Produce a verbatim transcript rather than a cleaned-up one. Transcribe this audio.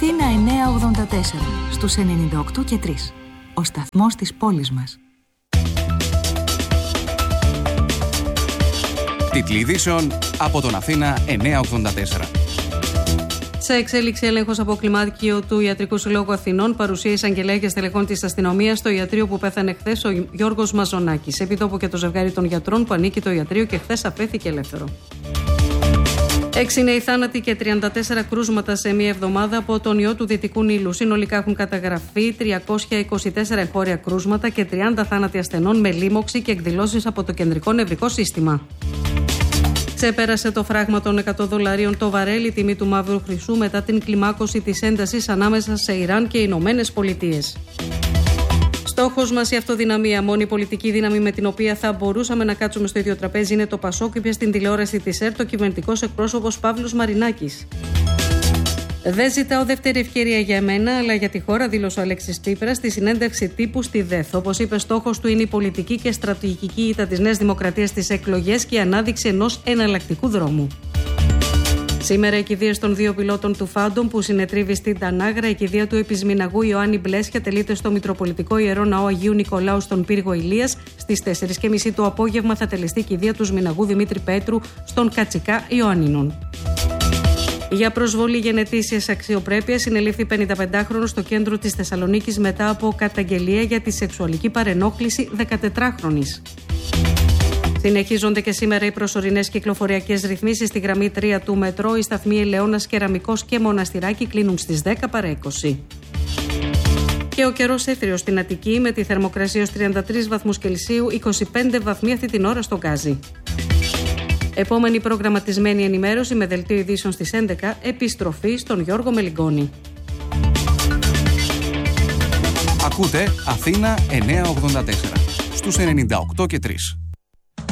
Αθήνα εννιακόσια ογδόντα τέσσερα, στους ενενήντα οκτώ και τρία. Ο σταθμός της πόλης μας. Τίτλοι ειδήσεων από τον Αθήνα εννιακόσια ογδόντα τέσσερα. Σε εξέλιξη έλεγχος από κλιμάκιο του Ιατρικού Συλλόγου Αθηνών, παρουσία εισαγγελέα και στελεχών της αστυνομίας στο ιατρείο που πέθανε χθες ο Γιώργος Μαζονάκης. Επιτόπου και το ζευγάρι των γιατρών που ανήκει το ιατρείο και χθες αφέθηκε ελεύθερο. Έξι νέοι θάνατοι και τριάντα τέσσερα κρούσματα σε μία εβδομάδα από τον ιό του Δυτικού Νείλου. Συνολικά έχουν καταγραφεί τριακόσια είκοσι τέσσερα εγχώρια κρούσματα και τριάντα θάνατοι ασθενών με λίμωξη και εκδηλώσεις από το κεντρικό νευρικό σύστημα. Ξεπέρασε το φράγμα των εκατό δολαρίων το βαρέλι, τιμή του μαύρου χρυσού, μετά την κλιμάκωση της έντασης ανάμεσα σε Ιράν και Ηνωμένες Πολιτείες. Στόχος μας η αυτοδυναμία. Μόνη πολιτική δύναμη με την οποία θα μπορούσαμε να κάτσουμε στο ίδιο τραπέζι είναι το Πασόκ, είπε στην τηλεόραση της ΕΡΤ ο κυβερνητικός εκπρόσωπος Παύλος Μαρινάκης. Δεν ζητάω δεύτερη ευκαιρία για εμένα, αλλά για τη χώρα, δήλωσε ο Αλέξης Τσίπρας στη συνέντευξη τύπου στη ΔΕΘ. Όπως είπε, στόχος του είναι η πολιτική και στρατηγική ήττα της Νέας Δημοκρατίας στις εκλογές και η ανάδειξη ενός εναλλακτικού δρόμου. Σήμερα η κηδείας των δύο πιλότων του Φάντομ που συνετρίβει στην Τανάγρα, η κηδεία του επισμηναγού Ιωάννη Μπλέσια τελείται στο Μητροπολιτικό Ιερό Ναό Αγίου Νικολάου στον Πύργο Ηλίας. Στις τέσσερις και μισή το απόγευμα θα τελεστεί η κηδεία του Σμηναγού Δημήτρη Πέτρου στον Κατσικά Ιωάννινων. Για προσβολή γενετήσιας αξιοπρέπειας συνελήφθη πενηνταπεντάχρονος στο κέντρο της Θεσσαλονίκης μετά από καταγγελία για τη σεξουαλική παρενόχληση δεκατετράχρονης. Συνεχίζονται και σήμερα οι προσωρινές κυκλοφοριακές ρυθμίσεις στη γραμμή τρία του μετρό. Οι σταθμοί Ελαιώνας, Κεραμικός και Μοναστηράκι κλείνουν στις δέκα παρά είκοσι. Και ο καιρός έθριος στην Αττική με τη θερμοκρασία ως τριάντα τρεις βαθμούς Κελσίου, είκοσι πέντε βαθμοί αυτή την ώρα στο Γκάζι. Επόμενη προγραμματισμένη ενημέρωση με δελτίο ειδήσεων στις έντεκα, επιστροφή στον Γιώργο Μελιγκόνη. Ακούτε Αθήνα εννιακόσια ογδόντα τέσσερα στους ενενήντα οκτώ και τρία.